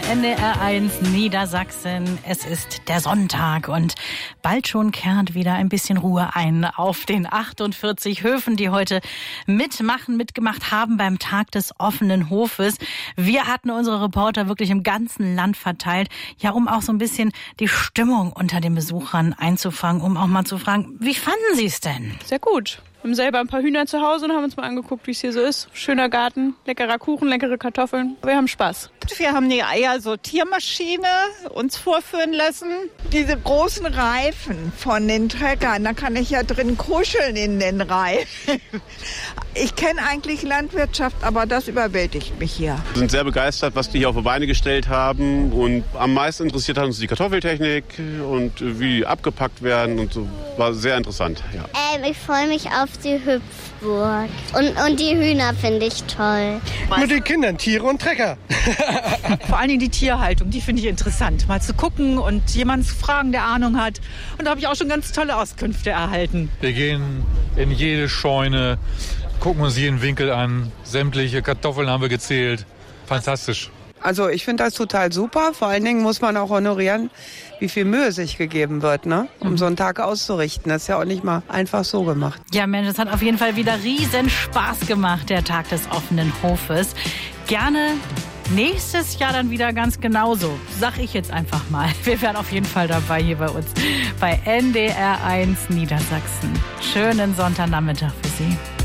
NDR1 Niedersachsen. Es ist der Sonntag und bald schon kehrt wieder ein bisschen Ruhe ein auf den 48 Höfen, die heute mitgemacht haben beim Tag des offenen Hofes. Wir hatten unsere Reporter wirklich im ganzen Land verteilt, ja, um auch so ein bisschen die Stimmung unter den Besuchern einzufangen, um auch mal zu fragen, wie fanden Sie es denn? Sehr gut. Wir haben selber ein paar Hühner zu Hause und haben uns mal angeguckt, wie es hier so ist. Schöner Garten, leckerer Kuchen, leckere Kartoffeln. Wir haben Spaß. Wir haben die Eiersortiermaschine uns vorführen lassen. Diese großen Reifen von den Treckern, da kann ich ja drin kuscheln in den Reifen. Ich kenne eigentlich Landwirtschaft, aber das überwältigt mich hier. Wir sind sehr begeistert, was die hier auf die Beine gestellt haben. Und am meisten interessiert hat uns die Kartoffeltechnik und wie die abgepackt werden. Und so. War sehr interessant. Ja. Ich freue mich auf die Hüpfburg. Und die Hühner finde ich toll. Mit den Kindern, Tiere und Trecker. Vor allen Dingen die Tierhaltung, die finde ich interessant. Mal zu gucken und jemanden zu fragen, der Ahnung hat. Und da habe ich auch schon ganz tolle Auskünfte erhalten. Wir gehen in jede Scheune, gucken uns jeden Winkel an. Sämtliche Kartoffeln haben wir gezählt. Fantastisch. Also ich finde das total super. Vor allen Dingen muss man auch honorieren, wie viel Mühe sich gegeben wird, ne? Um so einen Tag auszurichten. Das ist ja auch nicht mal einfach so gemacht. Ja, Mensch, es hat auf jeden Fall wieder riesen Spaß gemacht, der Tag des offenen Hofes. Gerne nächstes Jahr dann wieder ganz genauso, sag ich jetzt einfach mal. Wir wären auf jeden Fall dabei hier bei uns bei NDR1 Niedersachsen. Schönen Sonntagnachmittag für Sie.